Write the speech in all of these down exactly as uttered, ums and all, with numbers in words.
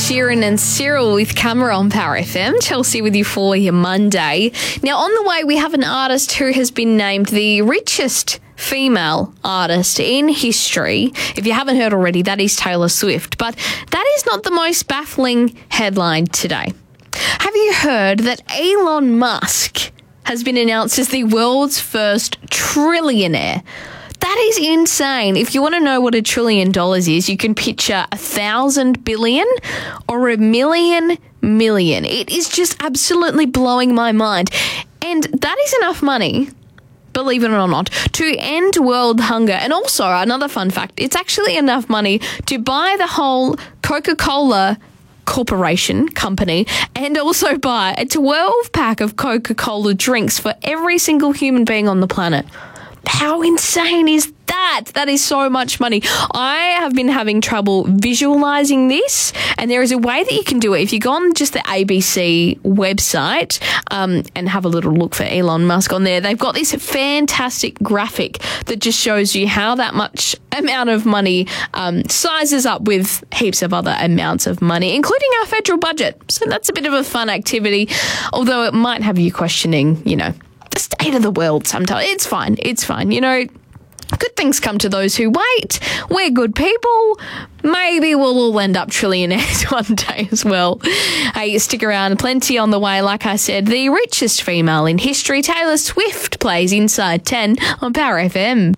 Sheeran and Cyril with Camera on Power F M. Chelsea with you for your Monday. Now, on the way, we have an artist who has been named the richest female artist in history. If you haven't heard already, that is Taylor Swift. But that is not the most baffling headline today. Have you heard that Elon Musk has been announced as the world's first trillionaire? That is insane. If you want to know what a trillion dollars is, you can picture a thousand billion or a million million. It is just absolutely blowing my mind. And that is enough money, believe it or not, to end world hunger. And also, another fun fact, it's actually enough money to buy the whole Coca-Cola Corporation company and also buy a twelve pack of Coca-Cola drinks for every single human being on the planet. How insane is that? That is so much money. I have been having trouble visualizing this, and there is a way that you can do it. If you go on just the A B C website um, and have a little look for Elon Musk on there, they've got this fantastic graphic that just shows you how that much amount of money um, sizes up with heaps of other amounts of money, including our federal budget. So that's a bit of a fun activity, although it might have you questioning, you know, the state of the world sometimes. It's fine. It's fine. You know, good things come to those who wait. We're good people. Maybe we'll all end up trillionaires one day as well. Hey, stick around. Plenty on the way. Like I said, the richest female in history, Taylor Swift, plays Inside ten on Power F M.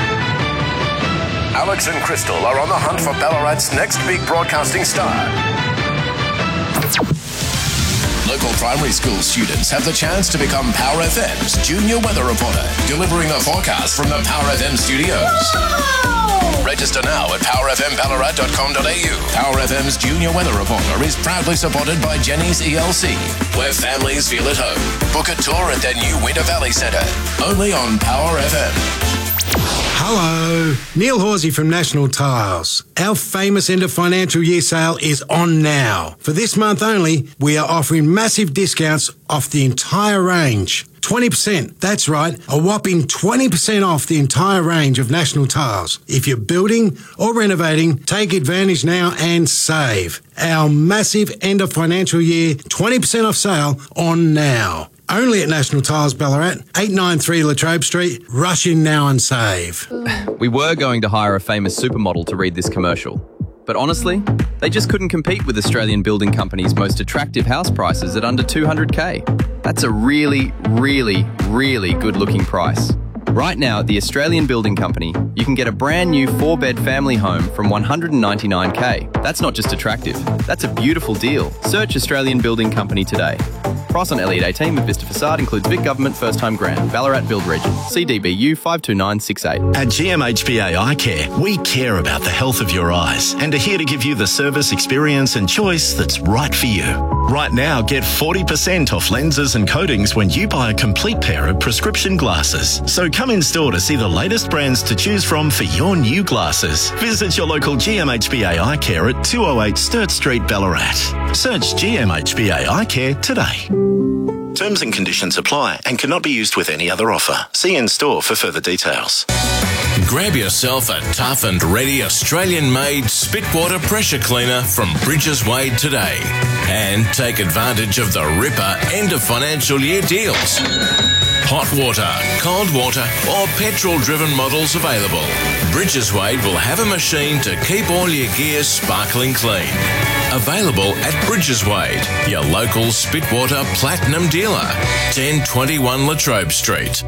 Alex and Crystal are on the hunt for Ballarat's next big broadcasting star. Local primary school students have the chance to become Power F M's junior weather reporter, delivering the forecast from the Power F M studios. Whoa! Register now at power f m ballarat dot com dot a u. Power F M's junior weather reporter is proudly supported by Jenny's E L C, where families feel at home. Book a tour at their new Winter Valley Centre, only on Power F M. Hello, Neil Horsey from National Tiles. Our famous end of financial year sale is on now. For this month only, we are offering massive discounts off the entire range. twenty percent, that's right, a whopping twenty percent off the entire range of National Tiles. If you're building or renovating, take advantage now and save. Our massive end of financial year twenty percent off sale on now. Only at National Tiles Ballarat, eight ninety-three Latrobe Street. Rush in now and save. We were going to hire a famous supermodel to read this commercial, but honestly, they just couldn't compete with Australian Building Company's most attractive house prices at under two hundred K. That's a really, really, really good-looking price. Right now at the Australian Building Company, you can get a brand new four-bed family home from one hundred ninety-nine K. That's not just attractive, that's a beautiful deal. Search Australian Building Company today. Price on Elliott eighteen with Vista Facade includes Vic Government First Time Grant, Ballarat Build Region, C D B U five two nine six eight. At G M H B A Eye Care, we care about the health of your eyes and are here to give you the service, experience and choice that's right for you. Right now, get forty percent off lenses and coatings when you buy a complete pair of prescription glasses. So come in store to see the latest brands to choose from for your new glasses. Visit your local G M H B A Eye Care at two oh eight Sturt Street, Ballarat. Search G M H B A Eye Care today. Terms and conditions apply and cannot be used with any other offer. See in store for further details. Grab yourself a tough and ready Australian-made Spitwater pressure cleaner from Bridges Wade today and take advantage of the ripper end of financial year deals. Hot water, cold water or petrol-driven models available. Bridges Wade will have a machine to keep all your gear sparkling clean. Available at Bridges Wade, your local Spitwater Platinum dealer, ten twenty-one Latrobe Street.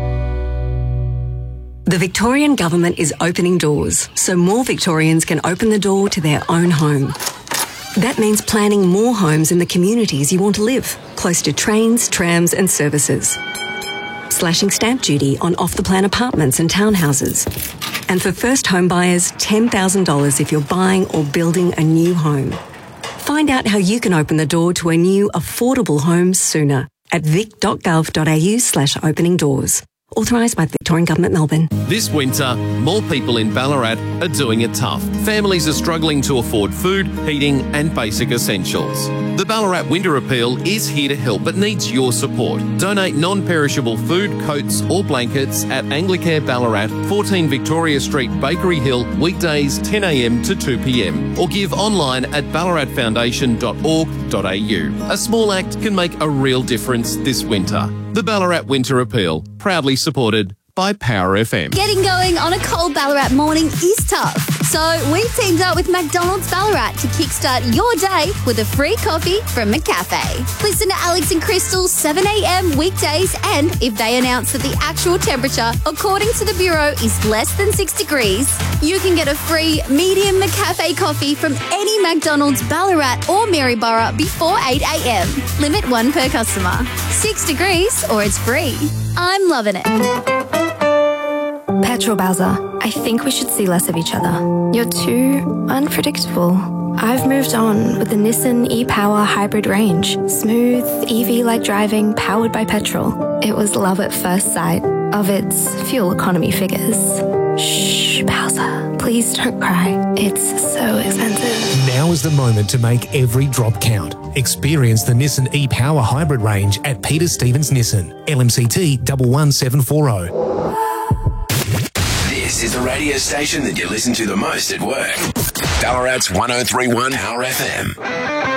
The Victorian Government is opening doors so more Victorians can open the door to their own home. That means planning more homes in the communities you want to live, close to trains, trams and services. Slashing stamp duty on off-the-plan apartments and townhouses. And for first home buyers, ten thousand dollars if you're buying or building a new home. Find out how you can open the door to a new affordable home sooner at vic dot gov dot a u slash opening doors Authorised by the Victorian Government, Melbourne. This winter, more people in Ballarat are doing it tough. Families are struggling to afford food, heating and basic essentials. The Ballarat Winter Appeal is here to help but needs your support. Donate non-perishable food, coats or blankets at Anglicare Ballarat, fourteen Victoria Street, Bakery Hill, weekdays ten a m to two p m, or give online at ballarat foundation dot org dot a u. A small act can make a real difference this winter. The Ballarat Winter Appeal, proudly supported by Power F M. Getting going on a cold Ballarat morning is tough. So we've teamed up with McDonald's Ballarat to kickstart your day with a free coffee from McCafe. Listen to Alex and Crystal seven a m weekdays, and if they announce that the actual temperature, according to the Bureau, is less than six degrees, you can get a free medium McCafe coffee from any McDonald's Ballarat or Maryborough before eight a m. Limit one per customer. Six degrees or it's free. I'm loving it. Petrol Bowser, I think we should see less of each other. You're too unpredictable. I've moved on with the Nissan e-Power hybrid range. Smooth, E V-like driving, powered by petrol. It was love at first sight of its fuel economy figures. Shh, Bowser, please don't cry. It's so expensive. Now is the moment to make every drop count. Experience the Nissan e-Power hybrid range at Peter Stevens Nissan, L M C T one one seven four zero. This is the radio station that you listen to the most at work. Ballarat's one oh three point one Power F M.